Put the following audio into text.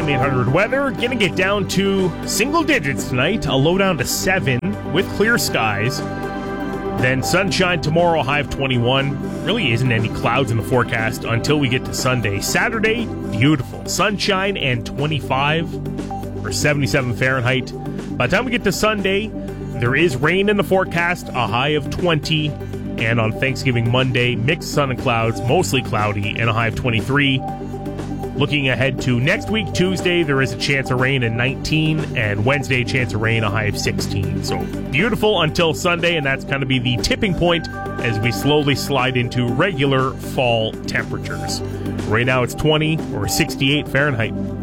1-800 weather. Gonna get down to single digits tonight, a low down to 7 with clear skies. Then sunshine tomorrow, high of 21. Really isn't any clouds in the forecast until we get to Sunday. Saturday, beautiful. Sunshine and 25 or 77 Fahrenheit. By the time we get to Sunday, there is rain in the forecast, a high of 20. And on Thanksgiving Monday, mixed sun and clouds, mostly cloudy, and a high of 23. Looking ahead to next week, Tuesday, there is a chance of rain at 19, and Wednesday, a chance of rain, a high of 16. So beautiful until Sunday, and that's going to be the tipping point as we slowly slide into regular fall temperatures. Right now it's 20 or 68 Fahrenheit.